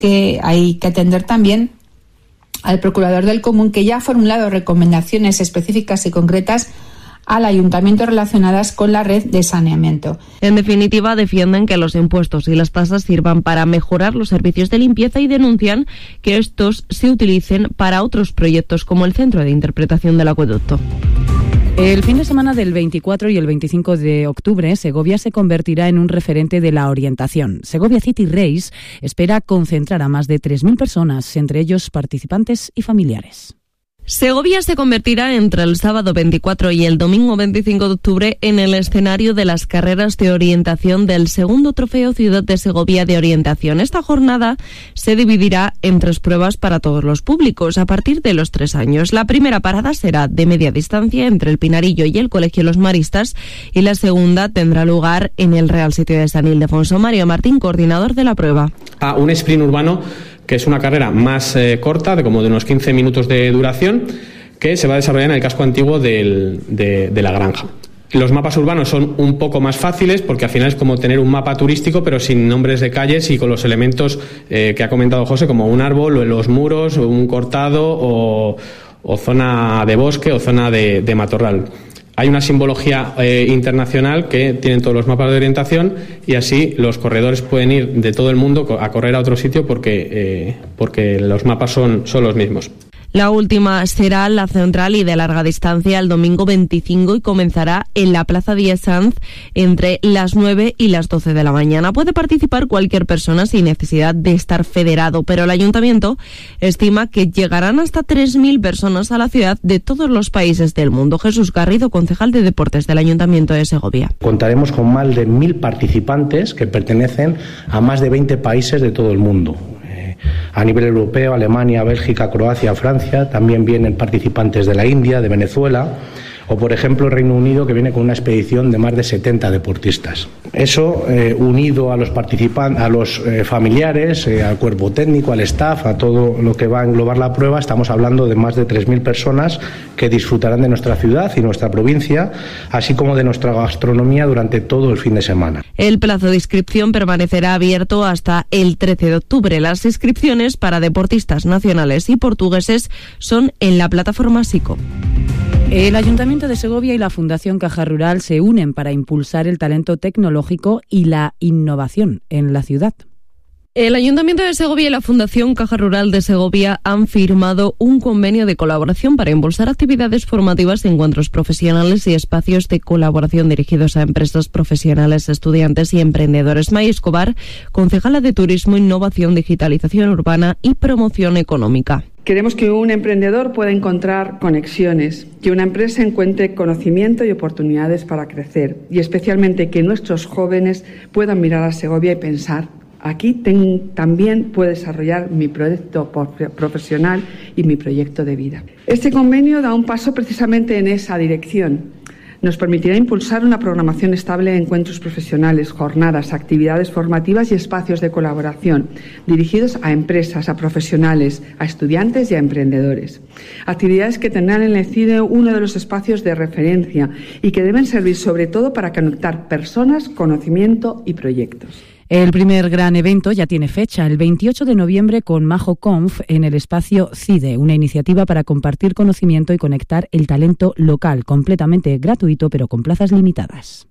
que hay que atender también al Procurador del Común, que ya ha formulado recomendaciones específicas y concretas al ayuntamiento relacionadas con la red de saneamiento. En definitiva, defienden que los impuestos y las tasas sirvan para mejorar los servicios de limpieza y denuncian que estos se utilicen para otros proyectos como el Centro de Interpretación del Acueducto. El fin de semana del 24 y el 25 de octubre, Segovia se convertirá en un referente de la orientación. Segovia City Race espera concentrar a más de 3.000 personas, entre ellos participantes y familiares. Segovia se convertirá entre el sábado 24 y el domingo 25 de octubre en el escenario de las carreras de orientación del segundo Trofeo Ciudad de Segovia de Orientación. Esta jornada se dividirá en 3 pruebas para todos los públicos a partir de los 3 años. La primera parada será de media distancia entre el Pinarillo y el Colegio Los Maristas y la segunda tendrá lugar en el Real Sitio de San Ildefonso. Mario Martín, coordinador de la prueba. Un sprint urbano que es una carrera más corta, de unos 15 minutos de duración, que se va a desarrollar en el casco antiguo de la Granja. Los mapas urbanos son un poco más fáciles porque al final es como tener un mapa turístico pero sin nombres de calles y con los elementos que ha comentado José, como un árbol o los muros, o un cortado o zona de bosque o zona de matorral. Hay una simbología internacional que tienen todos los mapas de orientación y así los corredores pueden ir de todo el mundo a correr a otro sitio porque los mapas son los mismos. La última será la central y de larga distancia el domingo 25 y comenzará en la Plaza Díaz Sanz entre las 9 y las 12 de la mañana. Puede participar cualquier persona sin necesidad de estar federado, pero el ayuntamiento estima que llegarán hasta 3.000 personas a la ciudad de todos los países del mundo. Jesús Garrido, concejal de Deportes del Ayuntamiento de Segovia. Contaremos con más de 1.000 participantes que pertenecen a más de 20 países de todo el mundo. A nivel europeo, Alemania, Bélgica, Croacia, Francia, también vienen participantes de la India, de Venezuela, o por ejemplo el Reino Unido, que viene con una expedición de más de 70 deportistas. Eso unido a los participantes, a los familiares, al cuerpo técnico, al staff, a todo lo que va a englobar la prueba, estamos hablando de más de 3.000 personas que disfrutarán de nuestra ciudad y nuestra provincia, así como de nuestra gastronomía durante todo el fin de semana. El plazo de inscripción permanecerá abierto hasta el 13 de octubre. Las inscripciones para deportistas nacionales y portugueses son en la plataforma SICO. El Ayuntamiento de Segovia y la Fundación Caja Rural se unen para impulsar el talento tecnológico y la innovación en la ciudad. El Ayuntamiento de Segovia y la Fundación Caja Rural de Segovia han firmado un convenio de colaboración para impulsar actividades formativas, encuentros profesionales y espacios de colaboración dirigidos a empresas profesionales, estudiantes y emprendedores. May Escobar, concejala de Turismo, Innovación, Digitalización Urbana y Promoción Económica. Queremos que un emprendedor pueda encontrar conexiones, que una empresa encuentre conocimiento y oportunidades para crecer y especialmente que nuestros jóvenes puedan mirar a Segovia y pensar: aquí también puedo desarrollar mi proyecto profesional y mi proyecto de vida. Este convenio da un paso precisamente en esa dirección. Nos permitirá impulsar una programación estable de encuentros profesionales, jornadas, actividades formativas y espacios de colaboración dirigidos a empresas, a profesionales, a estudiantes y a emprendedores. Actividades que tendrán en el CIDE uno de los espacios de referencia y que deben servir sobre todo para conectar personas, conocimiento y proyectos. El primer gran evento ya tiene fecha, el 28 de noviembre con Majo Conf en el espacio CIDE, una iniciativa para compartir conocimiento y conectar el talento local, completamente gratuito pero con plazas limitadas.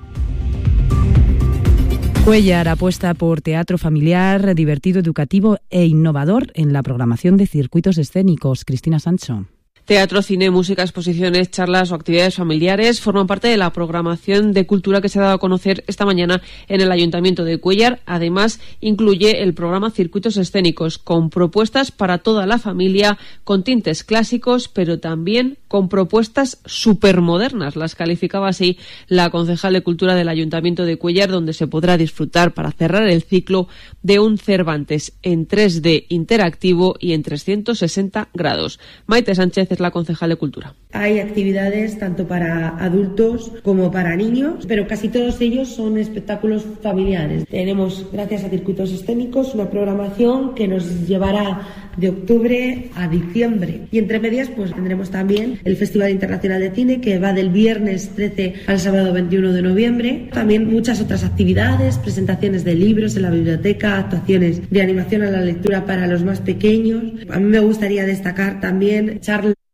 Cuéllar apuesta por teatro familiar, divertido, educativo e innovador en la programación de circuitos escénicos. Cristina Sancho. Teatro, cine, música, exposiciones, charlas o actividades familiares forman parte de la programación de cultura que se ha dado a conocer esta mañana en el Ayuntamiento de Cuéllar. Además, incluye el programa Circuitos Escénicos, con propuestas para toda la familia, con tintes clásicos, pero también con propuestas supermodernas. Las calificaba así la concejal de Cultura del Ayuntamiento de Cuéllar, donde se podrá disfrutar para cerrar el ciclo de un Cervantes en 3D interactivo y en 360 grados. Maite Sánchez es la concejal de Cultura. Hay actividades tanto para adultos como para niños, pero casi todos ellos son espectáculos familiares. Tenemos, gracias a Circuitos Escénicos, una programación que nos llevará de octubre a diciembre. Y entre medias pues tendremos también el Festival Internacional de Cine, que va del viernes 13 al sábado 21 de noviembre. También muchas otras actividades, presentaciones de libros en la biblioteca, actuaciones de animación a la lectura para los más pequeños. A mí me gustaría destacar también charlas